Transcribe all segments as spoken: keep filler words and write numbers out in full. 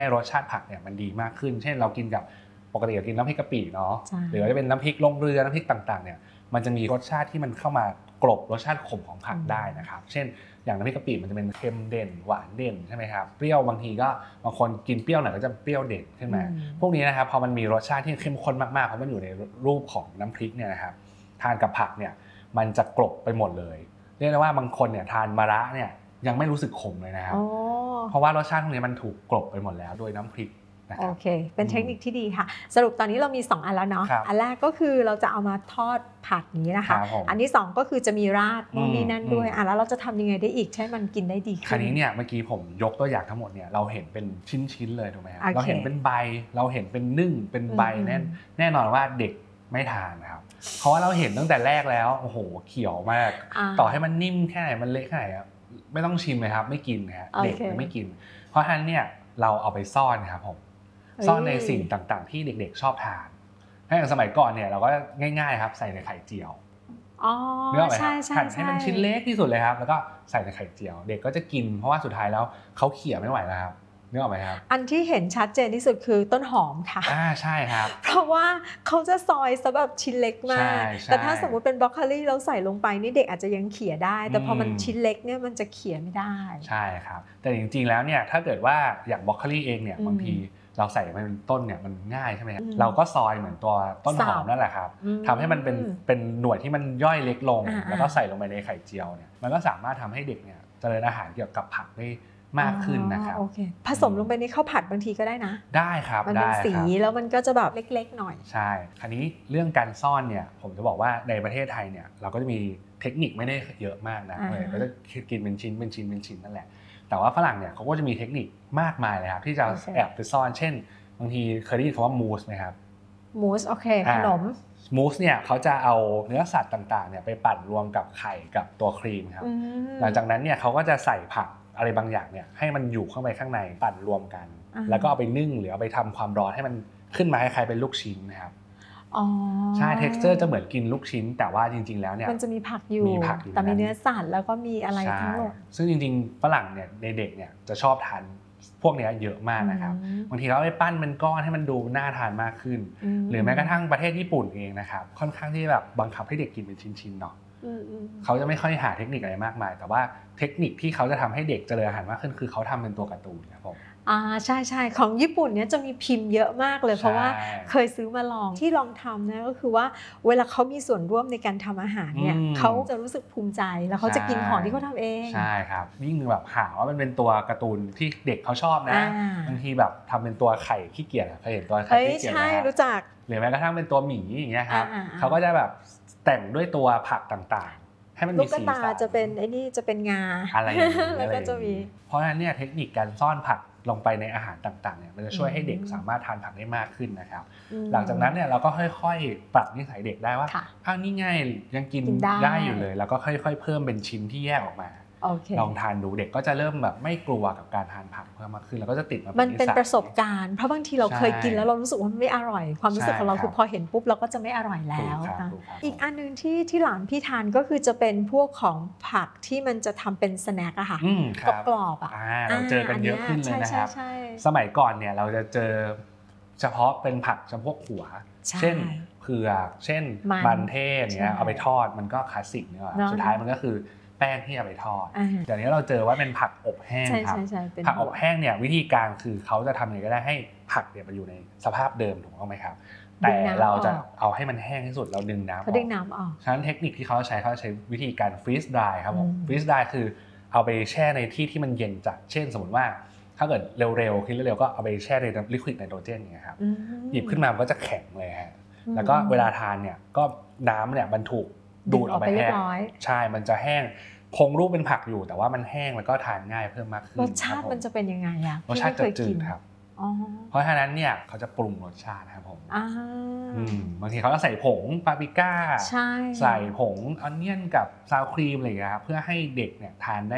ให้รสชาติผักเนี่ยมันดีมากขึ้นเช่นเรากินกับปกติเรากินน้ำพริกกะปิเนาะหรือว่าจะเป็นน้ำพริกลงเรือน้ำพริกต่างๆเนี่ยมันจะมีรสชาติที่มันเข้ามากลบรสชาติขมของผักได้นะครับเช่นอย่างน้ำพริกกะปิมันจะเป็นเค็มเด่นหวานเด่นใช่ไหมครับเปรี้ยวบางทีก็บางคนกินเปรี้ยวหน่อยก็จะเปรี้ยวเด่นขึ้นมาพวกนี้นะครับพอมันมีรสชาติที่เข้มข้นมากๆเพราะมันอยู่ในรูปของน้ำพริกเนี่ยนะครับทานกับผักเนี่ยมันจะกลบไปหมดเลยเรียกได้ว่าบางคนเนี่ยทานมะระเนี่ยยังไม่รู้สึกขมเลยนะครับเพราะว่ารสชาติพวกนี้มันถูกกลบไปหมดแล้วโดยน้ำพริกโอเคเป็นเทคนิคที่ดีค่ะสรุปตอนนี้เรามีสองอันแล้วเนาะอันแรกก็คือเราจะเอามาทอดผัดนี้นะคะอันที่สองก็คือจะมีราดนู่นนี่นั่นด้วยอ่ะแล้วเราจะทำยังไงได้อีกให้มันกินได้ดีขึ้นคราวนี้เนี่ยเมื่อกี้ผมยกตัวอย่างทั้งหมดเนี่ยเราเห็นเป็นชิ้นๆเลยถูกไหมครับเราเห็นเป็นใบเราเห็นเป็นนึ่งเป็นใบแน่แน่นอนว่าเด็กไม่ทานนะครับเพราะว่าเราเห็นตั้งแต่แรกแล้วโอ้โหเขียวมากต่อให้มันนิ่มแค่ไหนมันเละแค่ไหนไม่ต้องชิมเลยครับไม่กินนะฮะเด็กไม่กินเพราะฉะนั้นเนี่ยเราเอาไปซ่อนครับผมซ่อนในสิ่งต่างๆที่เด็กๆชอบทานถ้าอย่างสมัยก่อนเนี่ยเราก็ง่ายๆครับใส่ในไข่เจียวอ๋อใช่ใช่หั่นให้มันชิ้นเล็กที่สุดเลยครับแล้วก็ใส่ในไข่เจียวเด็กก็จะกินเพราะว่าสุดท้ายแล้วเขาเขี่ยไม่ไหวแล้วครับนึกออกไหมครับอันที่เห็นชัดเจนที่สุดคือต้นหอมค่ะอ่าใช่ครับเพราะว่าเขาจะซอยซะแบบชิ้นเล็กมากแต่ถ้าสมมุติเป็นบรอกโคลีเราใส่ลงไปนี่เด็กอาจจะยังเขี่ยได้แต่พอมันชิ้นเล็กเนี่ยมันจะเขี่ยไม่ได้ใช่ครับแต่จริงๆแล้วเนี่ยถ้าเกิดว่าอย่างบรอกโคลีเองเนี่ยบางทีเราใส่มันเป็นต้นเนี่ยมันง่ายใช่ไหมครับเราก็ซอยเหมือนตัวต้นหอมนั่นแหละครับทำให้มันเป็นเป็นหน่วยที่มันย่อยเล็กลงแล้วก็ใส่ลงไปในไข่เจียวเนี่ยมันก็สามารถทำให้เด็กเนี่ยเจริญอาหารเกี่ยวกับผักได้มากขึ้นนะครับโอเคผสมลงไปในข้าวผัดบางทีก็ได้นะได้ครับมันเป็นสีแล้วมันก็จะแบบเล็กๆหน่อยใช่คราวนี้เรื่องการซ่อนเนี่ยผมจะบอกว่าในประเทศไทยเนี่ยเราก็จะมีเทคนิคไม่ได้เยอะมากนะเลยก็จะกินเป็นชิ้นเป็นชิ้นเป็นชิ้นนั่นแหละแต่ว่าฝรั่งเนี่ยเขาก็จะมีเทคนิคมากมายเลยครับที่จะแอบไปซ่อนเช่นบางทีเคยได้ยินคำว่ามูสไหมครับมูสโอเคขนมมูสเนี่ยเขาจะเอาเนื้อสัตว์ต่างๆเนี่ยไปปั่นรวมกับไข่กับตัวครีมครับหลังจากนั้นเนี่ยเขาก็จะใส่ผักอะไรบางอย่างเนี่ยให้มันอยู่เข้าไปข้างในปั่นรวมกันแล้วก็เอาไปนึ่งหรือเอาไปทำความร้อนให้มันขึ้นมาคล้ายๆเป็นลูกชิ้นนะครับใช่ texture จะเหมือนกินลูกชิ้นแต่ว่าจริงๆแล้วเนี่ยมันจะมีผักอยู่แต่มีเนื้อสัตว์แล้วก็มีอะไรทั้งหมดซึ่งจริงๆฝรั่งเนี่ยในเด็กเนี่ยจะชอบทานพวกนี้เยอะมากนะครับบางทีเราไปปั้นเป็นก้อนให้มันดูน่าทานมากขึ้นหรือแม้กระทั่งประเทศญี่ปุ่นเองนะครับค่อนข้างที่แบบบังคับให้เด็กกินเป็นชิ้นๆเนาะเขาจะไม่ค่อยหาเทคนิคอะไรมากมายแต่ว่าเทคนิคที่เขาจะทำให้เด็กเจริญอาหารมากขึ้นคือเขาทำเป็นตัวการ์ตูนครับผมอ่าใช่ใช่ของญี่ปุ่นเนี่ยจะมีพิมพ์เยอะมากเลยเพราะว่าเคยซื้อมาลองที่ลองทำนะก็คือว่าเวลาเขามีส่วนร่วมในการทำอาหารเนี่ยเขาจะรู้สึกภูมิใจแล้วเขาจะกินของที่เขาทำเองใช่ครับยิ่งแบบหาว่ามันเป็นตัวการ์ตูนที่เด็กเขาชอบนะบางทีแบบทำเป็นตัวไข่ขี้เกียจเคยเห็นตัวไข่ขี้เกียจไหมครับรู้จักหรือแม้กระทั่งเป็นตัวหมีอย่างเงี้ยครับเขาก็จะแบบแต่งด้วยตัวผักต่างๆให้มันมีสีสันจะเป็นไอ้นี่จะเป็นงาอะไรอย่างเงี้ยแล้วก็จะมีเพราะฉะนั้นเนี่ยเทคนิคการซ่อนผักลงไปในอาหารต่างๆเนี่ยมันจะช่วยให้เด็กสามารถทานผักได้มากขึ้นนะครับหลังจากนั้นเนี่ยเราก็ค่อยๆปรับนิสัยเด็กได้ว่าอ้าวนี่ไงยังกินได้อยู่เลยแล้วก็ค่อยๆเพิ่มเป็นชิ้นที่แยกออกมาลองทานดูเด็กก็จะเริ่มแบบไม่กลัวกับการทานผักเพิ่มมากขึ้นแล้วก็จะติดมามันเป็นประสบการณ์เพราะบางทีเราเคยกินแล้วเรารู้สึกว่ามันไม่อร่อยความรู้สึกของเราคือพอเห็นปุ๊บเราก็จะไม่อร่อยแล้วนะอีกอันนึงที่ที่หลานพี่ทานก็คือจะเป็นพวกของผักที่มันจะทำเป็นสแน็คอะค่ะกรอบๆอะเราเจอกันเยอะขึ้นเลยนะครับสมัยก่อนเนี่ยเราจะเจอเฉพาะเป็นผักเฉพาะหัวเช่นเผือกเช่นมันเทศเนี่ยเอาไปทอดมันก็คลาสสิกเนี่ยสุดท้ายมันก็คือแป้งที่เอาไปทอดเดี๋ยวนี้เราเจอว่าเป็นผักอบแห้งครับผักอบแห้งเนี่ยวิธีการคือเขาจะทำยังไงก็ได้ให้ผักเนี่ยมันอยู่ในสภาพเดิมถูกต้องไหมครับแต่เราจะเอาให้มันแห้งที่สุดเราดึงน้ำออกดึงน้ำออกฉะนั้นเทคนิคที่เขาใช้เขาใช้วิธีการฟรีซดรายครับผมฟรีซดรายคือเอาไปแช่ในที่ที่มันเย็นจัดเช่นสมมติว่าถ้าเกิดเร็วๆคิดเร็วๆก็เอาไปแช่ในลิควิดไนโตรเจนอย่างเงี้ยครับหยิบขึ้นมามันก็จะแข็งเลยฮะแล้วก็เวลาทานเนี่ยก็น้ำเนี่ยมันถูกดูดออกไปแห้งใช่มันจะแห้งคงรูปเป็นผักอยู่แต่ว่ามันแห้งแล้วก็ทานง่ายเพิ่มมากขึ้นรสชาติมันจะเป็นยังไงอะรสชาติจืดๆครับเพราะฉะนั้นเนี่ยเขาจะปรุงรสชาติครับผมบางทีเขาจะใส่ผงปาปริก้าใส่ผงออนเนียนกับซาวครีมอะไรอย่างเงี้ยครับเพื่อให้เด็กเนี่ยทานได้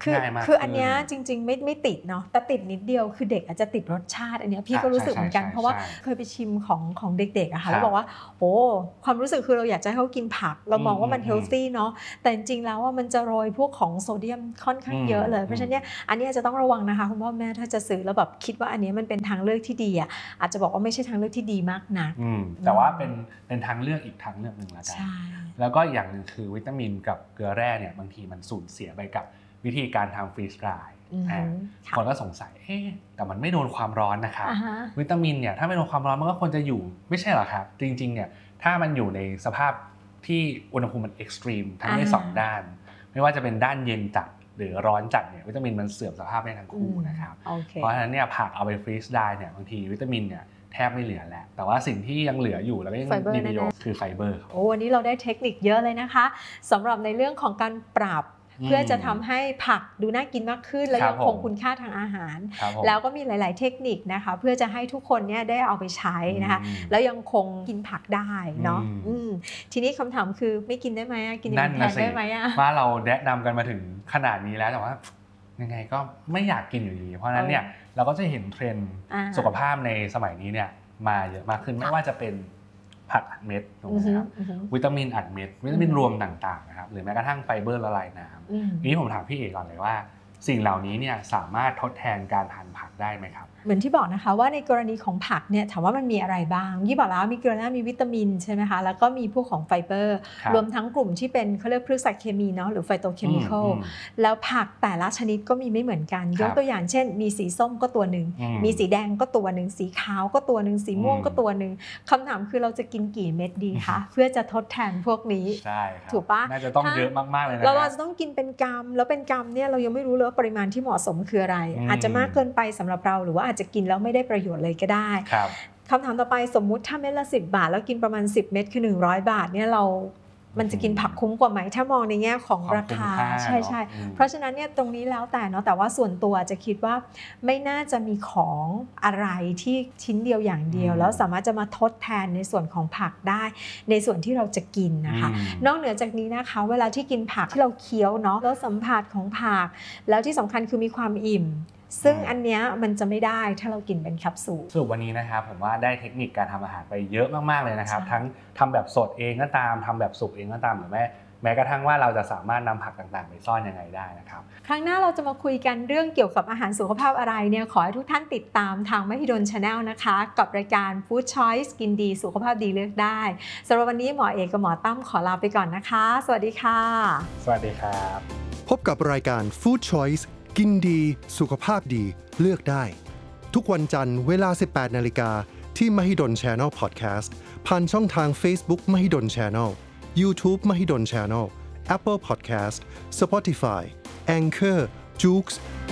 ง่ายมากคืออันเนี้ยจริงๆไม่ไม่ติดเนาะแต่ติดนิดเดียวคือเด็กอาจจะติดรสชาติอันเนี้ยพี่ก็รู้สึกเหมือนกันเพราะว่าเคยไปชิมของของเด็กๆอะค่ะแล้วบอกว่าโอ้ความรู้สึกคือเราอยากจะให้เขากินผักเรามองว่ามันเฮลตี้เนาะแต่จริงๆแล้วว่ามันจะโรยพวกของโซเดียมค่อนข้างเยอะเลยเพราะฉะนั้นเนี่ยอันนี้จะต้องระวังนะคะคุณพ่อแม่ถ้าจะซื้อแล้วแบบคิดว่าอันนี้มันเป็นทางเลือกที่ดีอะอาจจะบอกว่าไม่ใช่ทางเลือกที่ดีมากนักแต่ว่าเป็นเป็นทางเลือกอีกทางเลือกหนึ่งละกันแล้วก็อย่างหนึ่งคือวิตามินกับเกลือแร่เนี่ยบางทีมันสูญเสียไปกับวิธีการทำฟรีสไตล์คนก็สงสัยเอ๊ะแต่มันไม่โดนความร้อนนะครับวิตามินเนี่ยถ้าไม่โดนความร้อนมันก็ควรจะอยู่ไม่ใช่หรอครับจริงๆเนี่ยถ้ามันอยู่ในสภาพที่อุณหภูมิมันเอ็กซ์ตรีมทั้งในสองด้านไม่ว่าจะเป็นด้านเย็นจัดหรือร้อนจัดเนี่ยวิตามินมันเสื่อมสภาพได้ทั้งคู่นะครับเพราะฉะนั้นเนี่ยผักเอาไปฟรีสได้เนี่ยบางทีวิตามินเนี่ยแทบไม่เหลือแล้วแต่ว่าสิ่งที่ยังเหลืออยู่แล้วก็ยังมีประโยชน์คือไฟเบอร์โอ้วันนี้เราได้เทคนิคเยอะเลยนะคะสำหรับในเรื่องของการปรับเพื่อจะทำให้ผักดูน่ากินมากขึ้นและยังคงคุณค่าทางอาหารแล้วก็มีหลายๆเทคนิคนะคะเพื่อจะให้ทุกคนเนี่ยได้เอาไปใช้นะคะแล้วยังคงกินผักได้เนาะทีนี้คำถามคือไม่กินได้ไหมกินแทนได้ไหมว่าเราแนะนำกันมาถึงขนาดนี้แล้วแต่ว่ายังไงก็ไม่อยากกินอยู่ดีเพราะฉะนั้นเนี่ยเราก็จะเห็นเทรนด์สุขภาพในสมัยนี้เนี่ยมาเยอะมากขึ้นไม่ว่าจะเป็นผักอัดเม็ดนะครับวิตามินอัดเม็ดวิตามินรวมต่างๆนะครับหรือแม้กระทั่งไฟเบอร์ละลายน้ำนี้ผมถามพี่เอกก่อนเลยว่าสิ่งเหล่านี้เนี่ยสามารถทดแทนการทานผักได้ไหมครับเหมือนที่บอกนะคะว่าในกรณีของผักเนี่ยถามว่ามันมีอะไรบ้างยี่บอกแล้วมีเกลือแร่มีวิตามินใช่ไหมคะแล้วก็มีพวกของไฟเบอร์รวมทั้งกลุ่มที่เป็นเขาเรียกพืชสัตว์เคมีเนาะหรือไฟโตเคมีคอลแล้วผักแต่ละชนิดก็มีไม่เหมือนกันยกตัวอย่างเช่นมีสีส้มก็ตัวหนึ่งมีสีแดงก็ตัวหนึ่งสีขาวก็ตัวหนึ่งสีม่วงก็ตัวหนึ่งคำถามคือเราจะกินกี่เม็ดดีคะเพื่อจะทดแทนพวกนี้ใช่ถูกปะน่าจะต้องเยอะมากๆเลยนะเราจะต้องกินเป็นกรัมแล้วเป็นกรัมเนี่ยเรายังไม่รู้เลยว่าปริมาณที่เหมาะสมคืออะไรอาจจะมากเกินไปสำหรับเราหรือว่าอาจจะกินแล้วไม่ได้ประโยชน์เลยก็ได้คำถามต่อไปสมมุติถ้าเม็ดละสิบบาทแล้วกินประมาณสิบเม็ดคือหนึ่งร้อยบาทเนี่ยเรามันจะกินผักคุ้มกว่าไหมถ้ามองในแง่ของราคาใช่ใช่เพราะฉะนั้นเนี่ยตรงนี้แล้วแต่เนาะแต่ว่าส่วนตัวจะคิดว่าไม่น่าจะมีของอะไรที่ชิ้นเดียวอย่างเดียวแล้วสามารถจะมาทดแทนในส่วนของผักได้ในส่วนที่เราจะกินนะคะนอกเหนือจากนี้นะคะเวลาที่กินผักที่เราเคี้ยวเนาะแล้วสัมผัสของผักแล้วที่สำคัญคือมีความอิ่มซึ่งอันเนี้ยมันจะไม่ได้ถ้าเรากินเป็นแคปซูลสรุปวันนี้นะครับผมว่าได้เทคนิคการทำอาหารไปเยอะมากๆเลยนะครับทั้งทำแบบสดเองก็ตามทำแบบสุกเองก็ตามหรือแม้แม้กระทั่งว่าเราจะสามารถนำผักต่างๆไปซ่อนยังไงได้นะครับครั้งหน้าเราจะมาคุยกันเรื่องเกี่ยวกับอาหารสุขภาพอะไรเนี่ยขอให้ทุกท่านติดตามทางมหิดล Channel นะคะกับรายการ Food Choice กินดีสุขภาพดีเลือกได้สำหรับวันนี้หมอเอกกับหมอตั้มขอลาไปก่อนนะคะสวัสดีค่ะสวัสดีครับพบกับรายการ Food Choiceกินดีสุขภาพดีเลือกได้ทุกวันจันทร์เวลา สิบแปดนาฬิกา ที่มหิดล Channel Podcast ผ่านช่องทาง Facebook มหิดล Channel YouTube มหิดล Channel Apple Podcast Spotify Anchor Joox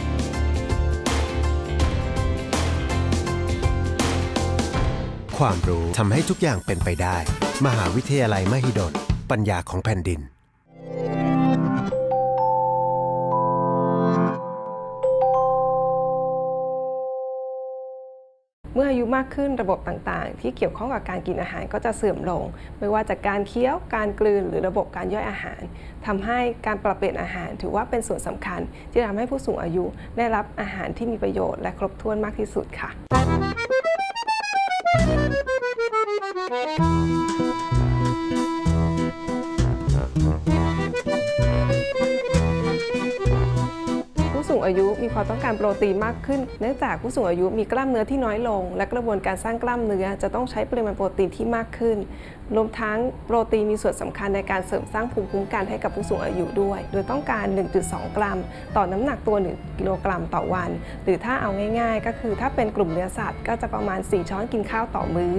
ความรู้ทำให้ทุกอย่างเป็นไปได้มหาวิทยาลัยมหิดลปัญญาของแผ่นดินเมื่ออายุมากขึ้นระบบต่างๆที่เกี่ยวข้องกับการกินอาหารก็จะเสื่อมลงไม่ว่าจากการเคี้ยวการกลืนหรือระบบการย่อยอาหารทำให้การปรับเปลี่ยนอาหารถือว่าเป็นส่วนสำคัญที่ทำให้ผู้สูงอายุได้รับอาหารที่มีประโยชน์และครบถ้วนมากที่สุดค่ะผู้สูงอายุมีความต้องการโปรตีนมากขึ้นเนื่องจากผู้สูงอายุมีกล้ามเนื้อที่น้อยลงและกระบวนการสร้างกล้ามเนื้อจะต้องใช้ปริมาณโปรตีนที่มากขึ้นรวมทั้งโปรตีนมีส่วนสำคัญในการเสริมสร้างภูมิคุ้มกันให้กับผู้สูงอายุด้วยโดยต้องการ หนึ่งจุดสอง กรัมต่อน้ำหนักตัวหนึ่งกิโลกรัมต่อวันหรือถ้าเอาง่ายๆก็คือถ้าเป็นกลุ่มเนื้อสัตว์ก็จะประมาณสี่ช้อนกินข้าวต่อมื้อ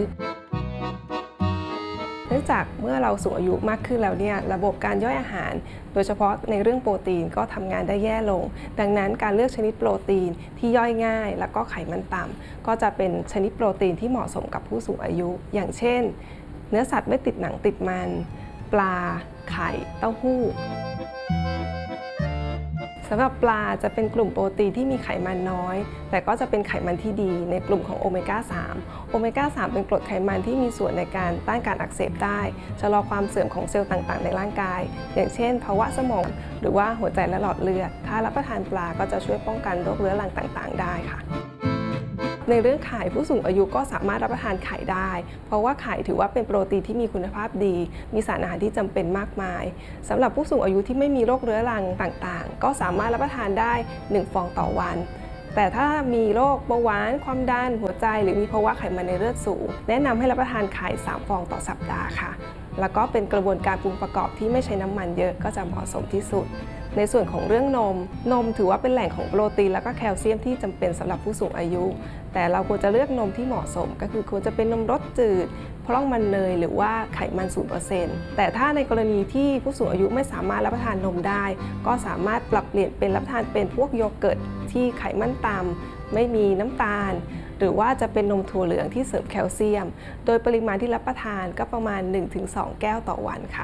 เนื่องจากเมื่อเราสูงอายุมากขึ้นแล้วเนี่ยระบบการย่อยอาหารโดยเฉพาะในเรื่องโปรตีนก็ทำงานได้แย่ลงดังนั้นการเลือกชนิดโปรตีนที่ย่อยง่ายแล้วก็ไขมันต่ำก็จะเป็นชนิดโปรตีนที่เหมาะสมกับผู้สูงอายุอย่างเช่นเนื้อสัตว์ไม่ติดหนังติดมันปลาไข่เต้าหู้สำหรับปลาจะเป็นกลุ่มโปรตีนที่มีไขมันน้อยแต่ก็จะเป็นไขมันที่ดีในกลุ่มของโอเมก้า สาม โอเมก้า สาม เป็นกรดไขมันที่มีส่วนในการต้านการอักเสบได้ชะลอความเสื่อมของเซลล์ต่างๆในร่างกายอย่างเช่นภาวะสมองหรือว่าหัวใจและหลอดเลือดถ้ารับประทานปลาก็จะช่วยป้องกันโรคเรื้อรังต่างๆได้ค่ะในเรื่องไข่ผู้สูงอายุก็สามารถรับประทานไข่ได้เพราะว่าไข่ถือว่าเป็นโปรตีนที่มีคุณภาพดีมีสารอาหารที่จำเป็นมากมายสำหรับผู้สูงอายุที่ไม่มีโรคเรื้อรังต่างๆก็สามารถรับประทานได้หนึ่งฟองต่อวันแต่ถ้ามีโรคเบาหวานความดันหัวใจหรือมีภาวะไขมันในเลือดสูงแนะนำให้รับประทานไข่สามฟองต่อสัปดาห์ค่ะแล้วก็เป็นกระบวนการปรุงประกอบที่ไม่ใช้น้ำมันเยอะก็จะเหมาะสมที่สุดในส่วนของเรื่องนมนมถือว่าเป็นแหล่งของโปรตีนและก็แคลเซียมที่จำเป็นสำหรับผู้สูงอายุแต่เราควรจะเลือกนมที่เหมาะสมก็คือควรจะเป็นนมรสจืดพร่องมันเนยหรือว่าไขมัน ศูนย์เปอร์เซ็นต์ แต่ถ้าในกรณีที่ผู้สูงอายุไม่สามารถรับประทานนมได้ก็สามารถปรับเปลี่ยนเป็นรับประทานเป็นพวกโยเกิร์ตที่ไขมันต่ำไม่มีน้ำตาลหรือว่าจะเป็นนมถั่วเหลืองที่เสริมแคลเซียมโดยปริมาณที่รับประทานก็ประมาณ หนึ่งถึงสอง แก้วต่อวันค่ะ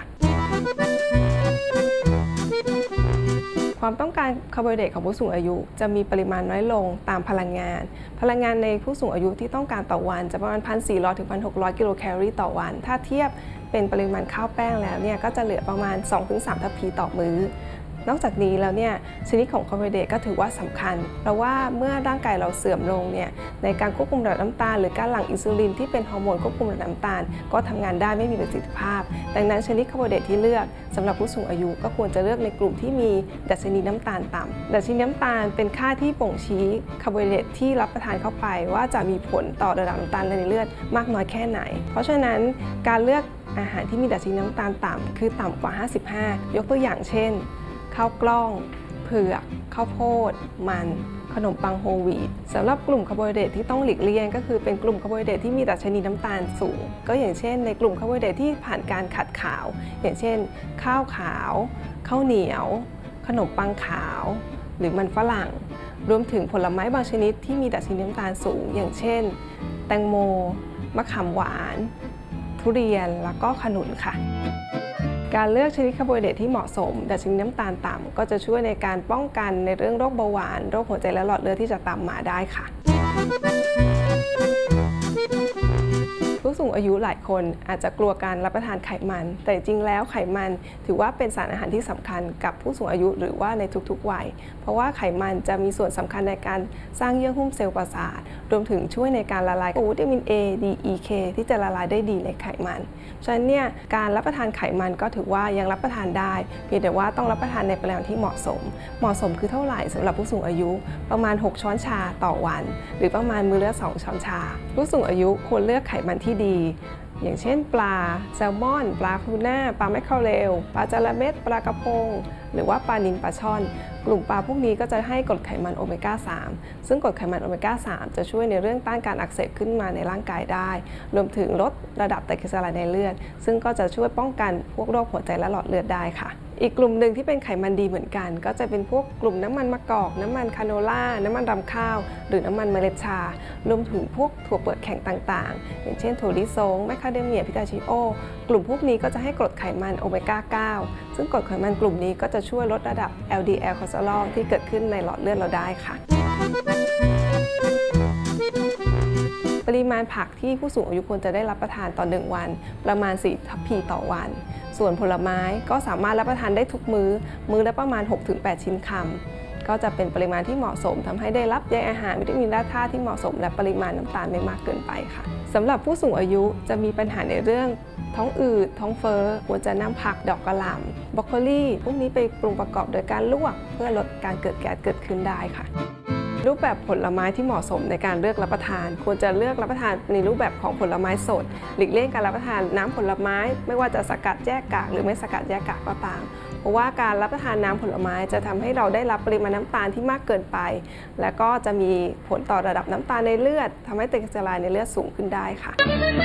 ความต้องการคาร์โบไฮเดรตของผู้สูงอายุจะมีปริมาณน้อยลงตามพลังงานพลังงานในผู้สูงอายุที่ต้องการต่อวันจะประมาณ หนึ่งพันสี่ร้อย ถึง หนึ่งพันหกร้อย กิโลแคลอรี่ต่อวันถ้าเทียบเป็นปริมาณข้าวแป้งแล้วเนี่ยก็จะเหลือประมาณ สองถึงสาม ทัพพีต่อมื้อนอกจากนี้แล้วเนี่ยชนิดของคาร์โบไฮเดรตก็ถือว่าสำคัญเพราะว่าเมื่อร่างกายเราเสื่อมลงเนี่ยในการควบคุมระดับน้ำตาลหรือการหลั่งอินซูลินที่เป็นฮอร์โมนควบคุมระดับน้ำตาลก็ทำงานได้ไม่มีประสิทธิภาพดังนั้นชนิดคาร์โบไฮเดรตที่เลือกสำหรับผู้สูงอายุก็ควรจะเลือกในกลุ่มที่มีดัชนีน้ำตาลต่ำดัชนีน้ำตาลเป็นค่าที่บ่งชี้คาร์โบไฮเดรตที่รับประทานเข้าไปว่าจะมีผลต่อระดับน้ำตาลในเลือดมากน้อยแค่ไหนเพราะฉะนั้นการเลือกอาหารที่มีดัชนีน้ำตาลต่ำคือต่ำกว่าห้าสิบห้ายกตัวอย่างเช่นข้าวกล้องเผือกข้าวโพดมันขนมปังโฮลวีตสำหรับกลุ่มคาร์โบไฮเดรตที่ต้องหลีกเลี่ยงก็คือเป็นกลุ่มคาร์โบไฮเดรตที่มีดัชนีน้ำตาลสูงก็อย่างเช่นในกลุ่มคาร์โบไฮเดรตที่ผ่านการขัดขาวอย่างเช่นข้าวขาวข้าวเหนียวขนมปังขาวหรือมันฝรั่งรวมถึงผลไม้บางชนิดที่มีดัชนีน้ำตาลสูงอย่างเช่นแตงโมมะขามหวานทุเรียนแล้วก็ขนุนค่ะการเลือกชนิดคาร์โบไฮเดรตที่เหมาะสมดัชนีน้ำตาลต่ำก็จะช่วยในการป้องกันในเรื่องโรคเบาหวานโรคหัวใจและหลอดเลือดที่จะตามมาได้ค่ะผู้สูงอายุหลายคนอาจจะกลัวการรับประทานไขมันแต่จริงแล้วไขมันถือว่าเป็นสารอาหารที่สำคัญกับผู้สูงอายุหรือว่าในทุกๆวัยเพราะว่าไขมันจะมีส่วนสำคัญในการสร้างเยื่อหุ้มเซลล์ประสาทรวมถึงช่วยในการละลายวิตามิน A D E K ที่จะละลายได้ดีในไขมันฉะนั้นเนี่ยการรับประทานไขมันก็ถือว่ายังรับประทานได้เพียงแต่ว่าต้องรับประทานในปริมาณที่เหมาะสมเหมาะสมคือเท่าไหร่สำหรับผู้สูงอายุประมาณหกช้อนชาต่อวันหรือประมาณมื้อละสองช้อนชาผู้สูงอายุควรเลือกไขมันที่ดีอย่างเช่นปลาแซลมอนปลาทูน่าปลาแมคเคอเรลปลาจาระเม็ดปลากระพงหรือว่าปลานิลปลาช่อนกลุ่มปลาพวกนี้ก็จะให้กรดไขมันโอเมก้า สามซึ่งกรดไขมันโอเมก้า สามจะช่วยในเรื่องต้านการอักเสบขึ้นมาในร่างกายได้รวมถึงลดระดับไตรกลีเซอไรด์ในเลือดซึ่งก็จะช่วยป้องกันพวกโรคหัวใจและหลอดเลือดได้ค่ะอีกกลุ่มหนึ่งที่เป็นไขมันดีเหมือนกันก็จะเป็นพวกกลุ่มน้ำมันมะกอกน้ำมันคาโนล่าน้ำมันรำข้าวหรือน้ำมันเมล็ดชารวมถึงพวกถั่วเปลือกแข็งต่างๆอย่างเช่นถั่วลิสงแมคคาเดเมียพิตาชิโอกลุ่มพวกนี้ก็จะให้กรดไขมันโอเมก้า เก้าซึ่งกรดไขมันกลุ่มนี้ก็จะช่วยลดระดับ แอล ดี แอล คอเลสเตอรอลที่เกิดขึ้นในหลอดเลือดเราได้ค่ะปริมาณผักที่ผู้สูงอายุควรจะได้รับประทานต่อหนึ่งวันประมาณสี่ทัพพีต่อวันส่วนผลไม้ก็สามารถรับประทานได้ทุกมื้อมื้อละประมาณ หกถึงแปด ชิ้นคำก็จะเป็นปริมาณที่เหมาะสมทำให้ได้รับใยอาหารวิตามินและธาตุที่เหมาะสมและปริมาณน้ำตาลไม่มากเกินไปค่ะสำหรับผู้สูงอายุจะมีปัญหาในเรื่องท้องอืดท้องเฟ้อควรจะนำผักดอกกระหล่ำบรอกโคลีพวกนี้ไปปรุงประกอบโดยการลวกเพื่อลดการเกิดแก๊สเกิดขึ้นได้ค่ะรูปแบบผลไม้ที่เหมาะสมในการเลือกรับประทานควรจะเลือกรับประทานในรูปแบบของผลไม้สดหลีกเลี่ยงการรับประทานน้ำผลไม้ไม่ว่าจะสกัดแยกกากหรือไม่สกัดแยกกากก็ตามเพราะว่าการรับประทานน้ำผลไม้จะทำให้เราได้รับปริมาณน้ำตาลที่มากเกินไปและก็จะมีผลต่อระดับน้ำตาลในเลือดทำให้ไตรกลีเซอไรด์ในเลือดสูงขึ้นได้ค่ะ